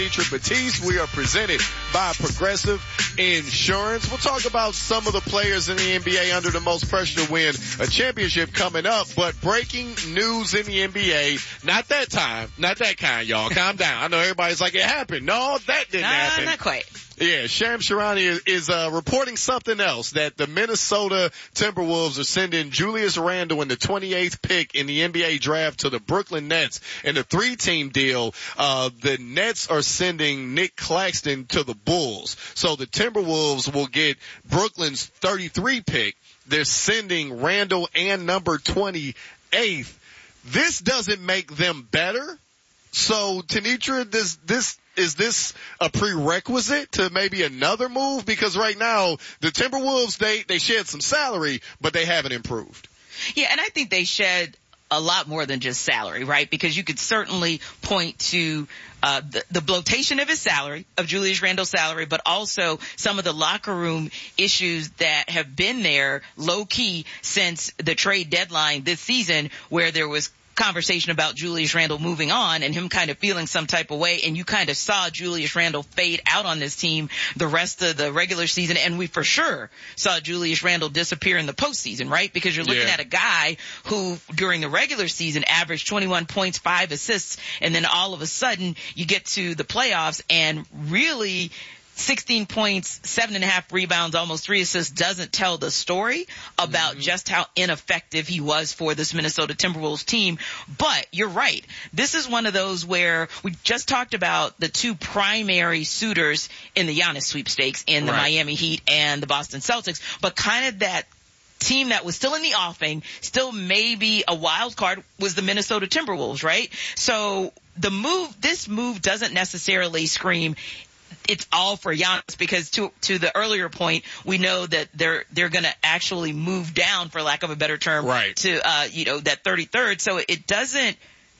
Batiste. We are presented by Progressive Insurance. We'll talk about some of the players in the NBA under the most pressure to win a championship coming up, but breaking news in the NBA, not that kind, y'all. Calm down. I know everybody's like, it happened. No, that didn't happen. Not quite. Yeah, Shams Charania is reporting something else, that the Minnesota Timberwolves are sending Julius Randle in the 28th pick in the NBA draft to the Brooklyn Nets in a 3-team deal. The Nets are sending Nick Claxton to the Bulls. So the Timberwolves will get Brooklyn's 33 pick. They're sending Randle and number 28th. This doesn't make them better. So, Tenitra, is this a prerequisite to maybe another move? Because right now, the Timberwolves, they shed some salary, but they haven't improved. Yeah, and I think they shed a lot more than just salary, right? Because you could certainly point to the bloatation of his salary, of Julius Randle's salary, but also some of the locker room issues that have been there low key since the trade deadline this season, where there was conversation about Julius Randle moving on and him kind of feeling some type of way, and you kind of saw Julius Randle fade out on this team the rest of the regular season, and we for sure saw Julius Randle disappear in the postseason, right? Because you're looking at a guy who during the regular season averaged 21 points, 5 assists, and then all of a sudden you get to the playoffs and really 16 points, 7.5 rebounds, almost 3 assists doesn't tell the story about just how ineffective he was for this Minnesota Timberwolves team. But you're right. This is one of those where we just talked about the two primary suitors in the Giannis sweepstakes in the Miami Heat and the Boston Celtics, but kind of that team that was still in the offing, still maybe a wild card, was the Minnesota Timberwolves, right? So this move doesn't necessarily scream it's all for Giannis, because to the earlier point, we know that they're going to actually move down, for lack of a better term, to that 33rd. So it doesn't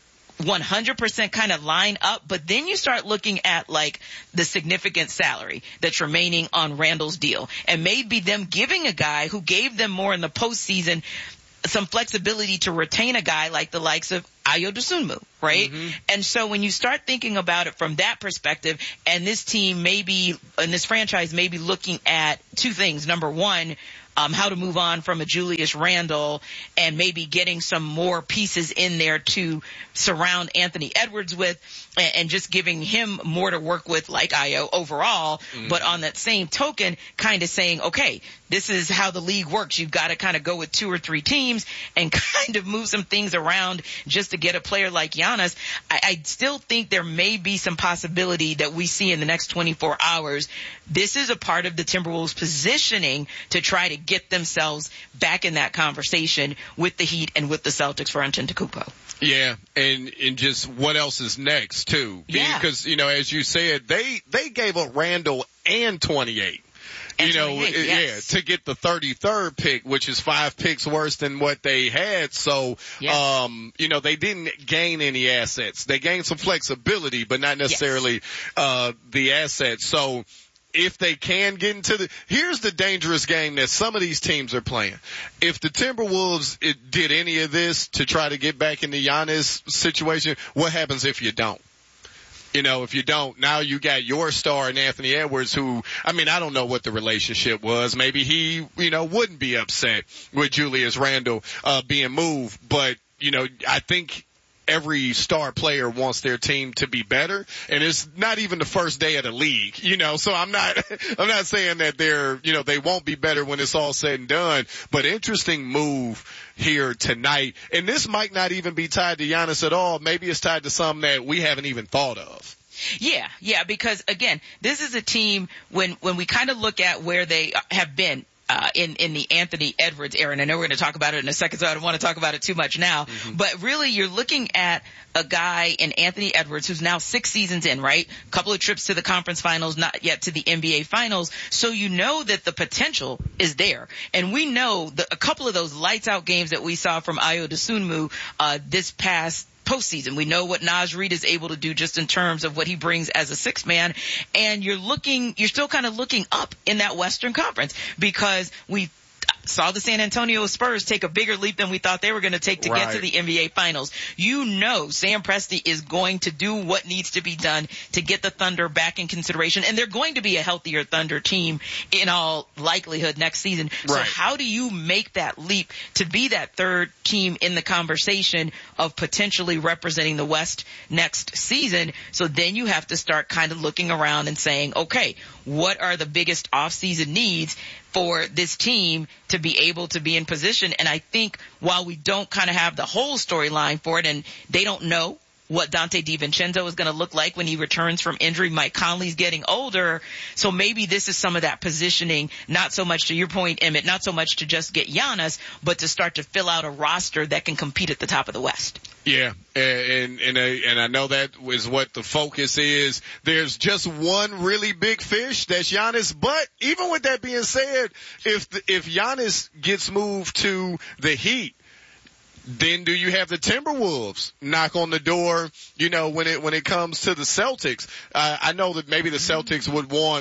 100% kind of line up, but then you start looking at like the significant salary that's remaining on Randle's deal, and maybe them giving a guy who gave them more in the postseason some flexibility to retain a guy like the likes of Ayo Dosunmu, right? And so when you start thinking about it from that perspective, and this team and this franchise may be looking at two things. Number one, how to move on from a Julius Randle and maybe getting some more pieces in there to surround Anthony Edwards with, and just giving him more to work with like Ayo overall. But on that same token, kind of saying, okay, this is how the league works. You've got to kind of go with 2 or 3 teams and kind of move some things around just to get a player like Giannis. I still think there may be some possibility that we see in the next 24 hours. This is a part of the Timberwolves positioning to try to get themselves back in that conversation with the Heat and with the Celtics for Antetokounmpo. Yeah, and just what else is next too? Yeah. Because, as you said, they gave up Randle and 28. To get the 33rd pick, which is 5 picks worse than what they had. So, they didn't gain any assets. They gained some flexibility, but not necessarily, the assets. So, if they can get into here's the dangerous game that some of these teams are playing. If the Timberwolves did any of this to try to get back in the Giannis situation, what happens if you don't? If you don't, now you got your star in Anthony Edwards, who, I don't know what the relationship was. Maybe he, wouldn't be upset with Julius Randle, being moved. But, I think every star player wants their team to be better, and it's not even the first day of the league, so I'm not saying that they won't be better when it's all said and done, but interesting move here tonight. And this might not even be tied to Giannis at all. Maybe it's tied to something that we haven't even thought of. Yeah, because again, this is a team when we kind of look at where they have been, in the Anthony Edwards era, and I know we're going to talk about it in a second, so I don't want to talk about it too much now, but really you're looking at a guy in Anthony Edwards who's now 6 seasons in, right? A couple of trips to the conference finals, not yet to the NBA finals, so you know that the potential is there. And we know a couple of those lights out games that we saw from Ayo Dosunmu, this past postseason. We know what Naz Reid is able to do just in terms of what he brings as a 6th man. And you're still kind of looking up in that Western Conference, because saw the San Antonio Spurs take a bigger leap than we thought they were going to take to get to the NBA Finals. You know Sam Presti is going to do what needs to be done to get the Thunder back in consideration, and they're going to be a healthier Thunder team in all likelihood next season. So how do you make that leap to be that third team in the conversation of potentially representing the West next season? So then you have to start kind of looking around and saying, okay, what are the biggest off-season needs for this team to be able to be in position? And I think while we don't kind of have the whole storyline for it, and they don't know what Dante DiVincenzo is going to look like when he returns from injury. Mike Conley's getting older. So maybe this is some of that positioning, not so much to your point, Emmett, not so much to just get Giannis, but to start to fill out a roster that can compete at the top of the West. Yeah, and I know that is what the focus is. There's just one really big fish, that's Giannis. But even with that being said, if Giannis gets moved to the Heat, then do you have the Timberwolves knock on the door, when it comes to the Celtics? I know that maybe the Celtics would want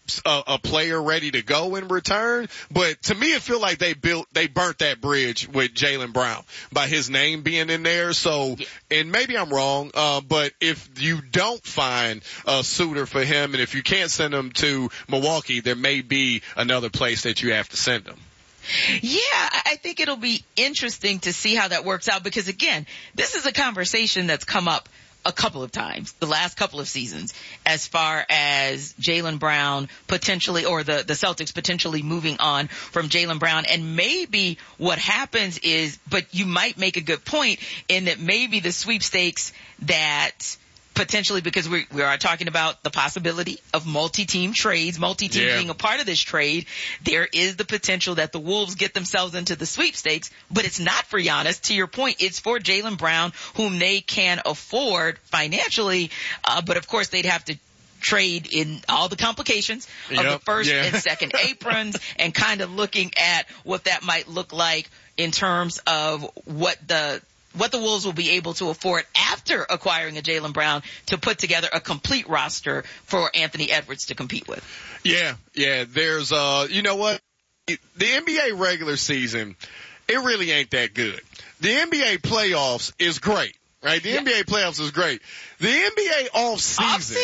a player ready to go in return, but to me it feels like they burnt that bridge with Jaylen Brown by his name being in there. So, and maybe I'm wrong, but if you don't find a suitor for him, and if you can't send him to Milwaukee, there may be another place that you have to send him. Yeah, I think it'll be interesting to see how that works out, because again, this is a conversation that's come up a couple of times the last couple of seasons as far as Jaylen Brown potentially, or the Celtics potentially moving on from Jaylen Brown. And maybe what happens is, but you might make a good point in that maybe the sweepstakes that potentially, because we are talking about the possibility of multi-team trades, being a part of this trade, there is the potential that the Wolves get themselves into the sweepstakes, but it's not for Giannis. To your point, it's for Jaylen Brown, whom they can afford financially, but of course they'd have to trade in all the complications of the first and second aprons, and kind of looking at what that might look like in terms of what the Wolves will be able to afford after acquiring a Jaylen Brown to put together a complete roster for Anthony Edwards to compete with. Yeah. There's, you know what? The NBA regular season, it really ain't that good. The NBA playoffs is great, right? The NBA playoffs is great. The NBA off-season?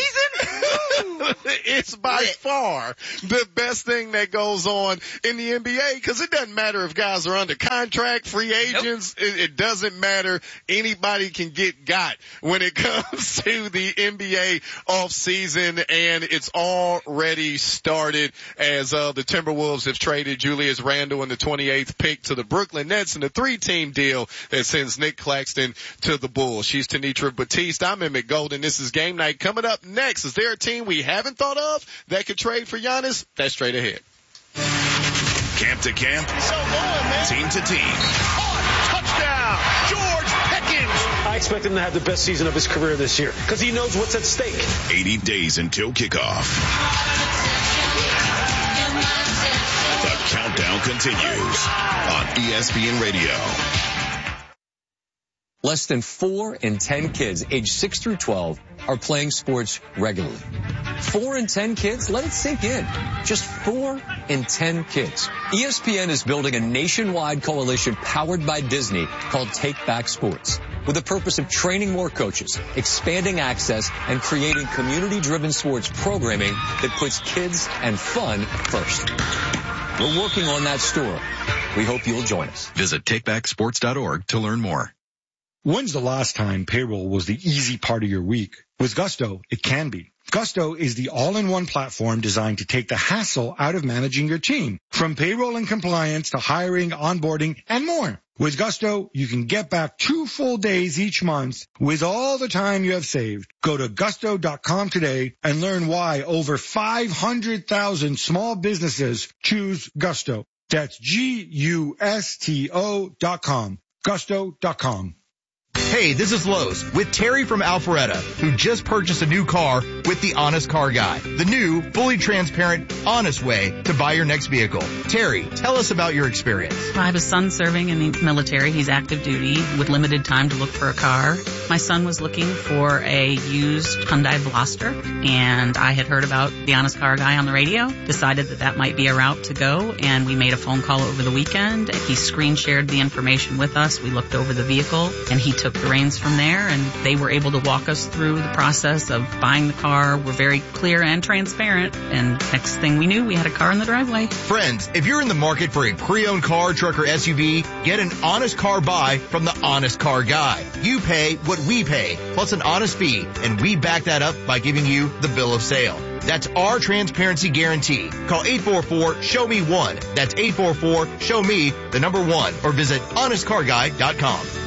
It's by far the best thing that goes on in the NBA, because it doesn't matter if guys are under contract, free agents. It doesn't matter. Anybody can get got when it comes to the NBA off-season, and it's already started as the Timberwolves have traded Julius Randle in the 28th pick to the Brooklyn Nets in a 3-team deal that sends Nick Claxton to the Bulls. She's Tenitra Batiste. I'm Emmett Golden. This is Game Night. Coming up next, is there a team we haven't thought of that could trade for Giannis? That's straight ahead. Camp to camp, team to team. Touchdown, George Pickens. I expect him to have the best season of his career this year because he knows what's at stake. 80 days until kickoff. The countdown continues on ESPN Radio. Less than 4 in 10 kids aged 6 through 12 are playing sports regularly. 4 in 10 kids? Let it sink in. Just 4 in 10 kids. ESPN is building a nationwide coalition powered by Disney called Take Back Sports, with the purpose of training more coaches, expanding access, and creating community-driven sports programming that puts kids and fun first. We're working on that story. We hope you'll join us. Visit takebacksports.org to learn more. When's the last time payroll was the easy part of your week? With Gusto, it can be. Gusto is the all-in-one platform designed to take the hassle out of managing your team, from payroll and compliance to hiring, onboarding, and more. With Gusto, you can get back 2 full days each month with all the time you have saved. Go to gusto.com today and learn why over 500,000 small businesses choose Gusto. That's Gusto.com. Gusto.com. Hey, this is Lowe's with Terry from Alpharetta, who just purchased a new car with the Honest Car Guy, the new, fully transparent, honest way to buy your next vehicle. Terry, tell us about your experience. I have a son serving in the military. He's active duty with limited time to look for a car. My son was looking for a used Hyundai Veloster, and I had heard about the Honest Car Guy on the radio, decided that might be a route to go, and we made a phone call over the weekend. He screen shared the information with us. We looked over the vehicle, and he took the reins from there, and they were able to walk us through the process of buying the car. We're very clear and transparent, and next thing we knew, we had a car in the driveway. Friends, if you're in the market for a pre-owned car, truck, or SUV, get an honest car buy from the Honest Car Guy. You pay what we pay, plus an honest fee, and we back that up by giving you the bill of sale. That's our transparency guarantee. Call 844-SHOW-ME-1. That's 844-SHOW-ME, the number 1, or visit honestcarguy.com.